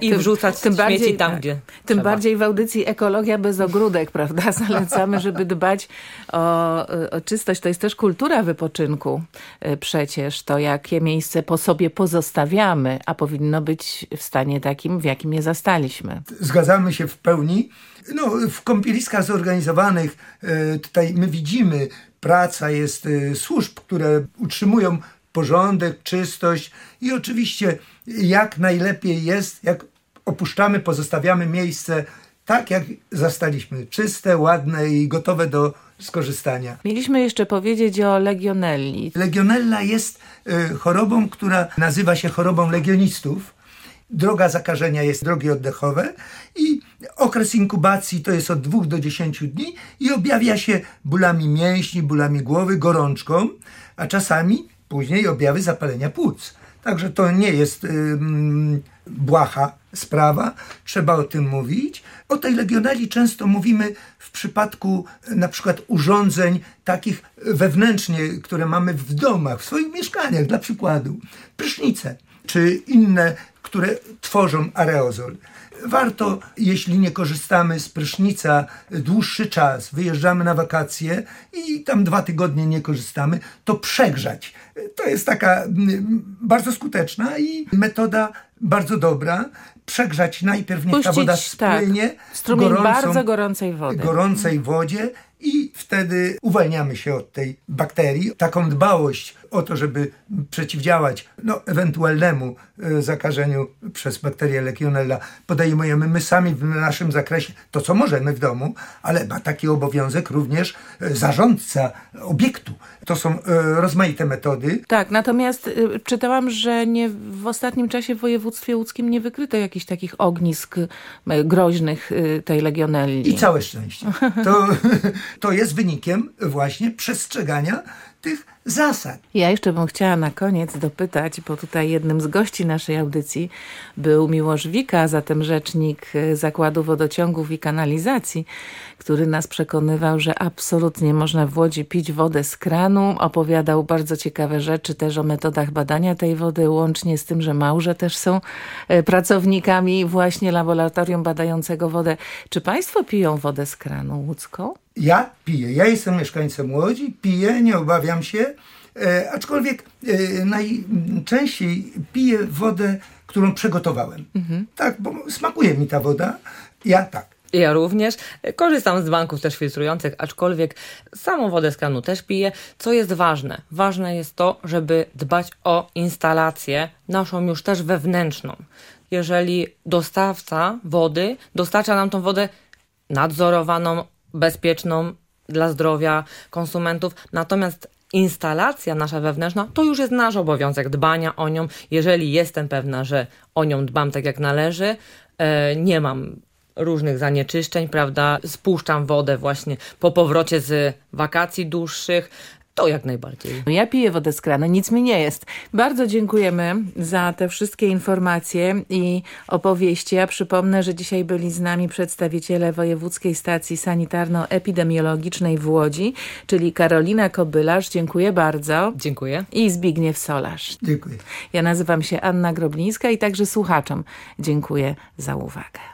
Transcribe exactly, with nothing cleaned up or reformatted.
I tym, wrzucać tym śmieci bardziej, tam, tak, gdzie Tym trzeba. bardziej w audycji Ekologia bez ogródek, prawda? Zalecamy, żeby dbać o, o czystość. To jest też kultura wypoczynku przecież. To jakie miejsce po sobie pozostawiamy, a powinno być w stanie takim, w jakim je zastaliśmy. Zgadzamy się w pełni. No, w kąpieliskach zorganizowanych tutaj my widzimy, praca jest służb, które utrzymują porządek, czystość i oczywiście jak najlepiej jest, jak opuszczamy, pozostawiamy miejsce tak, jak zastaliśmy. Czyste, ładne i gotowe do skorzystania. Mieliśmy jeszcze powiedzieć o legionelli. Legionella jest y, chorobą, która nazywa się chorobą legionistów. Droga zakażenia jest drogi oddechowe i okres inkubacji to jest od dwóch do dziesięciu dni i objawia się bólami mięśni, bólami głowy, gorączką, a czasami później objawy zapalenia płuc. Także to nie jest ym, błaha sprawa, trzeba o tym mówić. O tej legionelli często mówimy w przypadku na przykład urządzeń takich wewnętrznie, które mamy w domach, w swoich mieszkaniach, dla przykładu prysznice czy inne, które tworzą aerozol. Warto, jeśli nie korzystamy z prysznica dłuższy czas, wyjeżdżamy na wakacje i tam dwa tygodnie nie korzystamy, to przegrzać. To jest taka bardzo skuteczna i metoda bardzo dobra. Przegrzać najpierw, niech ta woda spłynie tak, w strumień gorącą, bardzo gorącej wody. gorącej wodzie i wtedy uwalniamy się od tej bakterii. Taką dbałość o to, żeby przeciwdziałać no, ewentualnemu e, zakażeniu przez bakterię Legionella, podejmujemy my sami w naszym zakresie to, co możemy w domu, ale ma taki obowiązek również e, zarządca obiektu. To są e, rozmaite metody. Tak, natomiast y, czytałam, że nie w ostatnim czasie w województwie łódzkim nie wykryto jakichś takich ognisk y, groźnych y, tej Legionelli. I całe szczęście. To, to jest wynikiem właśnie przestrzegania tych zasad. Ja jeszcze bym chciała na koniec dopytać, bo tutaj jednym z gości naszej audycji był Miłosz Wika, zatem rzecznik Zakładu Wodociągów i Kanalizacji, który nas przekonywał, że absolutnie można w Łodzi pić wodę z kranu. Opowiadał bardzo ciekawe rzeczy też o metodach badania tej wody, łącznie z tym, że małże też są pracownikami właśnie laboratorium badającego wodę. Czy państwo piją wodę z kranu łódzką? Ja piję. Ja jestem mieszkańcem Łodzi, piję, nie obawiam się, e, aczkolwiek e, najczęściej piję wodę, którą przygotowałem. Mhm. Tak, bo smakuje mi ta woda. Ja tak. Ja również. Korzystam z banków też filtrujących, aczkolwiek samą wodę z kranu też piję. Co jest ważne? Ważne jest to, żeby dbać o instalację naszą już też wewnętrzną. Jeżeli dostawca wody dostarcza nam tą wodę nadzorowaną, bezpieczną dla zdrowia konsumentów, natomiast instalacja nasza wewnętrzna to już jest nasz obowiązek dbania o nią. Jeżeli jestem pewna, że o nią dbam tak jak należy, e, nie mam różnych zanieczyszczeń, prawda, spuszczam wodę właśnie po powrocie z wakacji dłuższych, to jak najbardziej. Ja piję wodę z kranu, nic mi nie jest. Bardzo dziękujemy za te wszystkie informacje i opowieści. Ja przypomnę, że dzisiaj byli z nami przedstawiciele Wojewódzkiej Stacji Sanitarno-Epidemiologicznej w Łodzi, czyli Karolina Kobylarz, dziękuję bardzo. Dziękuję. I Zbigniew Solarz. Dziękuję. Ja nazywam się Anna Groblińska i także słuchaczom dziękuję za uwagę.